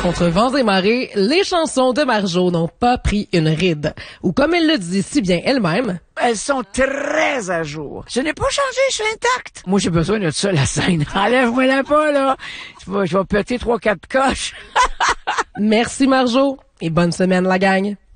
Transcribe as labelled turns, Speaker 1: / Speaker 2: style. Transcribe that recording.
Speaker 1: Contre vents et marées, les chansons de Marjo n'ont pas pris une ride. Ou comme elle le dit si bien elle-même,
Speaker 2: elles sont très à jour. Je n'ai pas changé, je suis intacte. Moi, j'ai besoin de ça, la scène. Enlève-moi la pas, là. Je vais péter 3-4 coches.
Speaker 1: Merci Marjo et bonne semaine la gang.